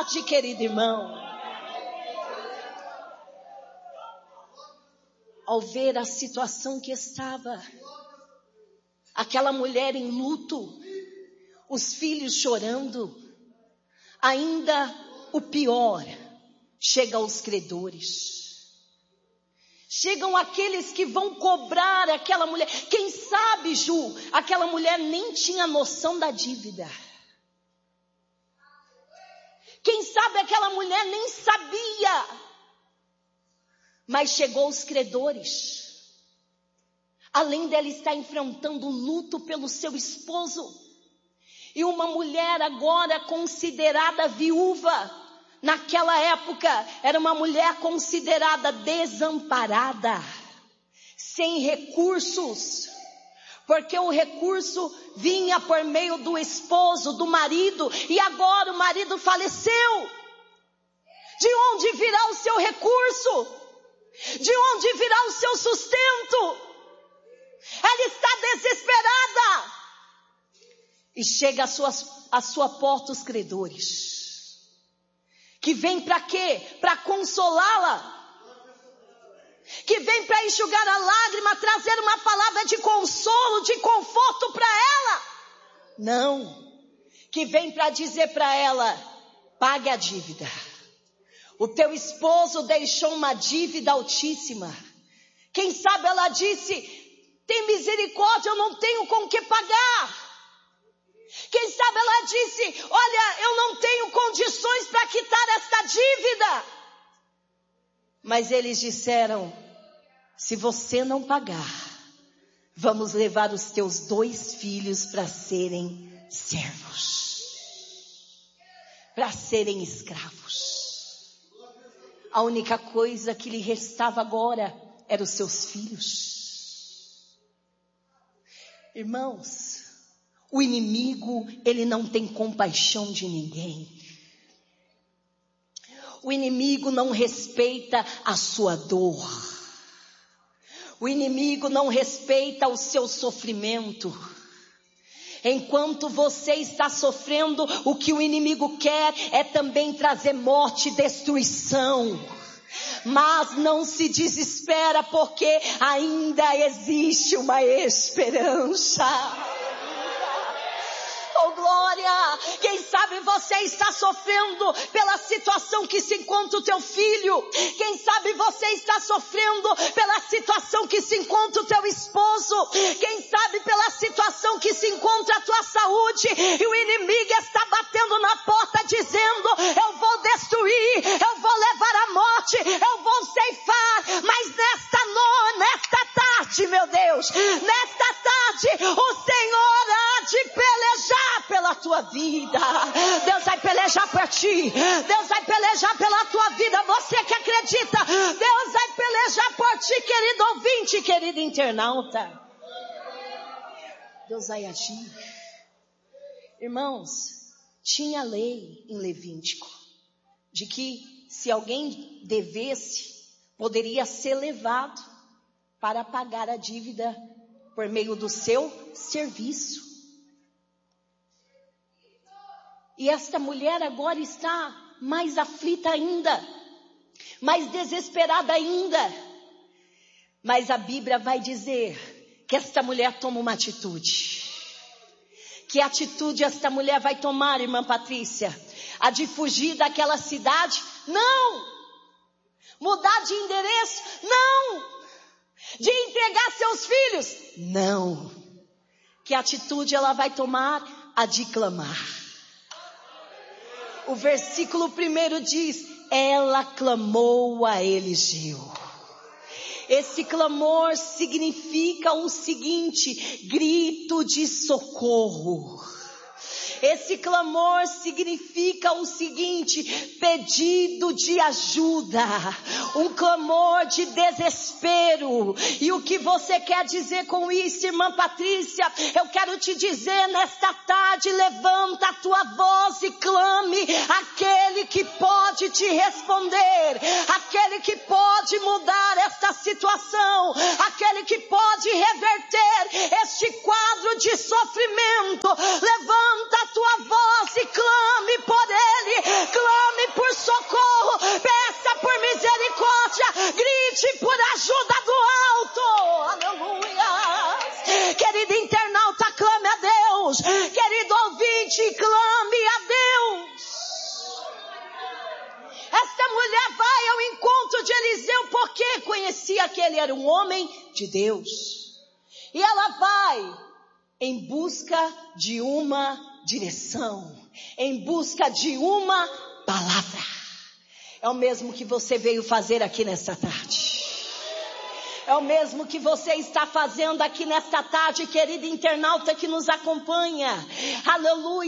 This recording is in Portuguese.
pode, querido irmão. Ao ver a situação que estava, aquela mulher em luto, os filhos chorando, ainda o pior, chega aos credores. Chegam aqueles que vão cobrar aquela mulher. Quem sabe, Ju, aquela mulher nem tinha noção da dívida. Quem sabe aquela mulher nem sabia. Mas chegou os credores. Além dela estar enfrentando o luto pelo seu esposo. E uma mulher agora considerada viúva. Naquela época, era uma mulher considerada desamparada, sem recursos, porque o recurso vinha por meio do esposo, do marido, e agora o marido faleceu. De onde virá o seu recurso? De onde virá o seu sustento? Ela está desesperada. E chega à sua porta os credores. Que vem para quê? Para consolá-la. Que vem para enxugar a lágrima, trazer uma palavra de consolo, de conforto para ela. Não. Que vem para dizer para ela, pague a dívida. O teu esposo deixou uma dívida altíssima. Quem sabe ela disse, tem misericórdia, eu não tenho com que pagar. Quem sabe ela disse, olha, eu não tenho condições para quitar esta dívida. Mas eles disseram, se você não pagar, vamos levar os teus 2 filhos para serem servos. Para serem escravos. A única coisa que lhe restava agora eram os seus filhos. Irmãos, o inimigo, ele não tem compaixão de ninguém. O inimigo não respeita a sua dor. O inimigo não respeita o seu sofrimento. Enquanto você está sofrendo, o que o inimigo quer é também trazer morte e destruição. Mas não se desespera, porque ainda existe uma esperança. Oh glória, quem sabe você está sofrendo pela situação que se encontra o teu filho. Quem sabe você está sofrendo pela situação que se encontra o teu esposo. Quem sabe pela situação que se encontra a tua saúde. E o inimigo está batendo na porta dizendo, eu vou destruir, eu vou levar a morte, eu vou ceifar. Mas nesta tarde, meu Deus, nesta tarde, o Senhor há de pelejar pela tua vida. Deus vai pelejar por ti. Deus vai pelejar pela tua vida. Você que acredita, Deus vai pelejar por ti, querido ouvinte, querido internauta. Deus vai agir. Irmãos, tinha lei em Levítico de que se alguém devesse, poderia ser levado para pagar a dívida por meio do seu serviço. E esta mulher agora está mais aflita ainda, mais desesperada ainda. Mas a Bíblia vai dizer que esta mulher toma uma atitude. Que atitude esta mulher vai tomar, irmã Patrícia? A de fugir daquela cidade? Não! Mudar de endereço? Não! De entregar seus filhos? Não! Que atitude ela vai tomar? A de clamar. O versículo 1 diz, ela clamou a Eligeu. Esse clamor significa o seguinte, grito de socorro. Esse clamor significa o seguinte, pedido de ajuda, um clamor de desespero. E o que você quer dizer com isso, irmã Patrícia? Eu quero te dizer nesta tarde, levanta a tua voz e clame aquele que pode te responder, aquele que pode mudar esta situação, aquele que pode reverter este quadro de sofrimento. Levanta a tua voz e clame por ele, clame e clame a Deus. Esta mulher vai ao encontro de Eliseu porque conhecia que ele era um homem de Deus. E ela vai em busca de uma direção, em busca de uma palavra. É o mesmo que você veio fazer aqui nesta tarde. É o mesmo que você está fazendo aqui nesta tarde, querido internauta que nos acompanha. Aleluia.